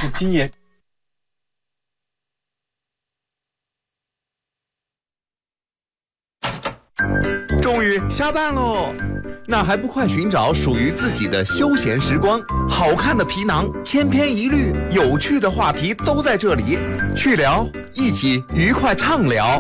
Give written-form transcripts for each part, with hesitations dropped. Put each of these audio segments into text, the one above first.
今夜。终于下班喽，那还不快寻找属于自己的休闲时光？好看的皮囊，千篇一律，有趣的话题都在这里，去聊，一起愉快畅聊。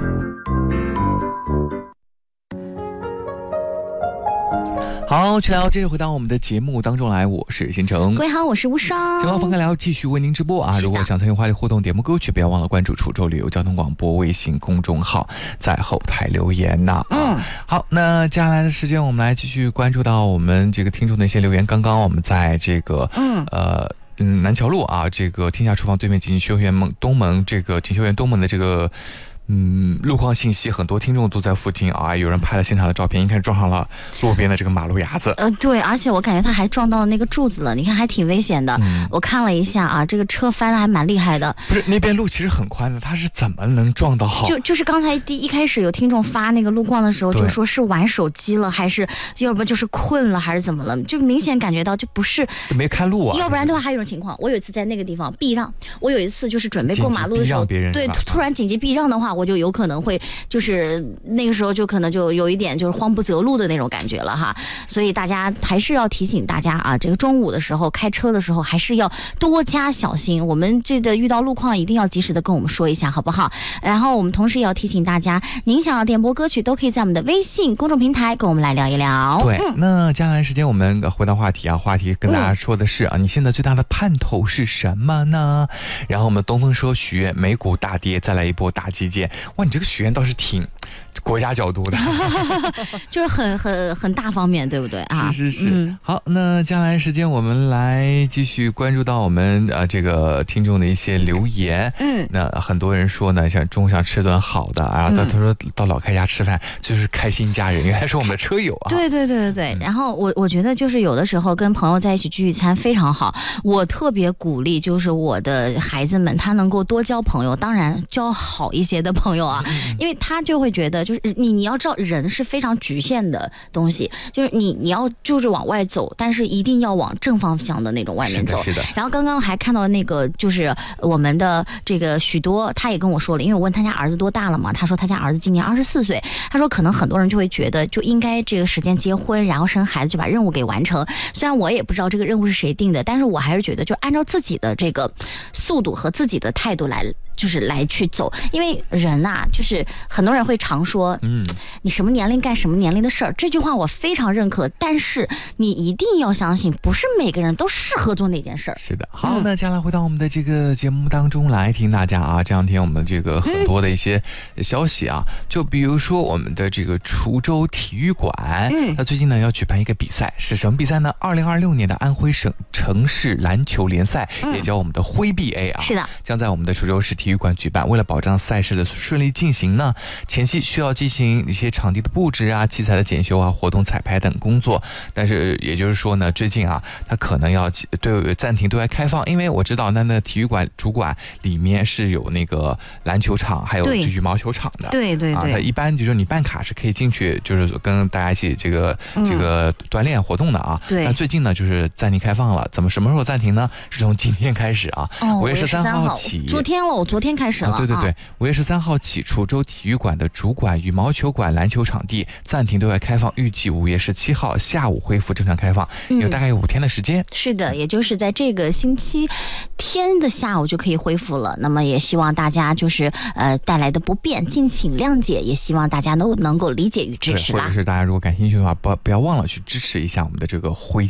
好，去聊，接着回到我们的节目当中来，我是新城。 各位好，我是无双。 前方翻开聊继续为您直播啊！如果想参与话题互动、点播歌曲，不要忘了关注楚州旅游交通广播微信公众号，在后台留言呐。好，那接下来的时间我们来继续关注到我们这个听众的一些留言。刚刚我们在这个南桥路啊，这个天下厨房对面锦绣园东门这个锦绣园东门的这个。路况信息，很多听众都在附近啊，有人拍了现场的照片，一看撞上了路边的这个马路牙子。 对，而且我感觉他还撞到那个柱子了，你看还挺危险的。我看了一下啊，这个车翻的还蛮厉害的。 不是，那边路其实很宽的，他是怎么能撞到好？ 就是刚才一开始有听众发那个路况的时候，就说是玩手机了，还是要不就是困了，还是怎么了？就明显感觉到就不是， 就没看路啊。 要不然的话还有一种情况，我有一次在那个地方避让，我有一次就是准备过马路的时候，对，突然紧急避让的话，我就有可能会就是那个时候就可能就有一点就是慌不择路的那种感觉了哈。所以大家还是要提醒大家啊，这个中午的时候开车的时候还是要多加小心。我们这个遇到路况一定要及时的跟我们说一下，好不好？然后我们同时也要提醒大家，您想要点播歌曲都可以在我们的微信公众平台跟我们来聊一聊。 对，那接下来时间我们回到话题啊，话题跟大家说的是啊，你现在最大的盼头是什么呢？然后我们东风说许愿美股大跌，再来一波大基建。哇，你这个许愿倒是挺国家角度的就是很大方面，对不对啊？ 是。好，那接下来时间我们来继续关注到我们这个听众的一些留言。那很多人说呢，中午想吃顿好的啊，他说到老开家吃饭就是开心家人，原来是我们的车友啊。 对。然后我觉得就是有的时候跟朋友在一起聚餐非常好，我特别鼓励就是我的孩子们他能够多交朋友，当然交好一些的朋友啊，因为他就会觉得就是你要知道人是非常局限的东西，就是你要就是往外走，但是一定要往正方向的那种外面走。 是的。 然后刚刚还看到那个就是我们的这个许多，他也跟我说了，因为我问他家儿子多大了嘛，他说他家儿子今年24岁，他说可能很多人就会觉得就应该这个时间结婚，然后生孩子就把任务给完成。虽然我也不知道这个任务是谁定的，但是我还是觉得就按照自己的这个速度和自己的态度来去走。因为人啊，就是很多人会常说你什么年龄干什么年龄的事儿，这句话我非常认可，但是你一定要相信不是每个人都适合做那件事儿。 是的。好，那接下来回到我们的这个节目当中来，听大家啊，这两天我们这个很多的一些消息啊，就比如说我们的这个滁州体育馆，它最近呢要举办一个比赛，是什么比赛呢？2026年的安徽省城市篮球联赛，也叫我们的徽币 A 啊， 是的， 将在我们的滁州市体育馆举办。为了保障赛事的顺利进行呢，前期需要进行一些场地的布置啊、器材的检修啊、活动彩排等工作。但是也就是说呢，最近啊，它可能要暂停对外开放，因为我知道那体育馆主馆里面是有那个篮球场，还有羽毛球场的。对。它一般就是你办卡是可以进去，就是跟大家一起这个锻炼活动的啊。 对。 那最近呢，就是暂停开放了。什么时候暂停呢？是从今天开始啊，5月13号起。 昨天开始了。 对，5月13号起，滁州体育馆的主馆、羽毛球馆、篮球场地暂停对外开放，预计5月17号下午恢复正常开放，有大概有5天的时间。 是的，也就是在这个星期天的下午就可以恢复了。那么也希望大家就是带来的不便敬请谅解，也希望大家都能够理解与支持啦。 或者是大家如果感兴趣的话，不要忘了去支持一下我们的这个徽